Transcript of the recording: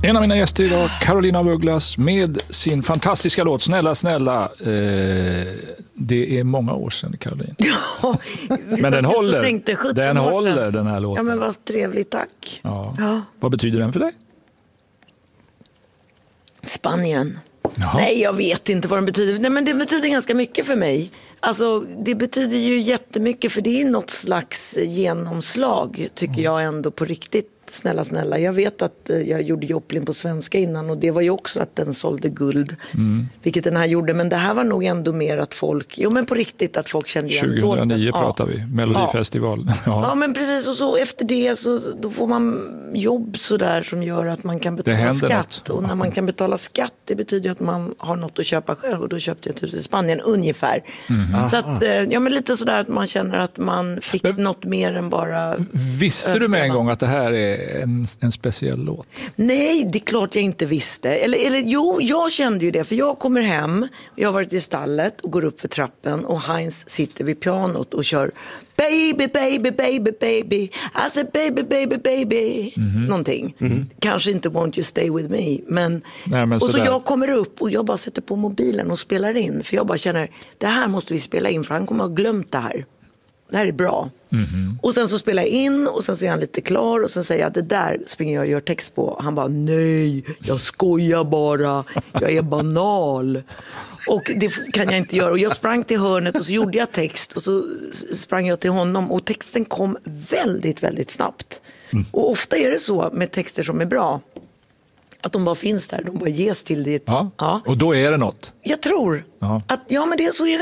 En av mina gäster idag, Carolina af Ugglas, med sin fantastiska låt Snälla, snälla. Det är många år sedan, Carolina. Ja, men den håller. Den håller, sedan. den här låten. Ja, men vad trevligt, tack. Ja. Vad betyder den för dig? Spanien. Jaha. Nej, jag vet inte vad den betyder. Nej, men det betyder ganska mycket för mig. Alltså, det betyder ju jättemycket, för det är något slags genomslag, tycker jag ändå, på riktigt. Snälla, snälla. Jag vet att jag gjorde Joplin på svenska innan, och det var ju också att den sålde guld, vilket den här gjorde. Men det här var nog ändå mer att folk, men på riktigt att folk kände igen 2009 pratar vi, Melodifestival. Ja, men precis, och så efter det så då får man jobb så där som gör att man kan betala skatt. Och när man kan betala skatt, det betyder att man har något att köpa själv, och då köpte jag ett hus i Spanien ungefär. Så att, men lite sådär att man känner att man fick något mer än bara... Visste du med en gång att det här är en speciell låt? Nej, det är klart jag inte visste. Eller jo, jag kände ju det, för jag kommer hem, jag har varit i stallet och går upp för trappen, och Heinz sitter vid pianot och kör baby, baby, baby, baby, I said baby, baby, baby, någonting. Kanske inte Won't You Stay With Me, men och så jag kommer upp och jag bara sätter på mobilen och spelar in, för jag bara känner, det här måste vi spela in, för han kommer ha glömt det här. Det här är bra. Och sen så spelar jag in, och sen så är han lite klar, och sen säger jag, det där springer jag och gör text på. Han bara, nej, jag skojar bara, jag är banal. Och det kan jag inte göra. Och jag sprang till hörnet och så gjorde jag text, och så sprang jag till honom, och texten kom väldigt, väldigt snabbt. Och ofta är det så med texter som är bra, att de bara finns där, de bara ges till det. Ja. Och då är det något. Jag tror att, men det, så är det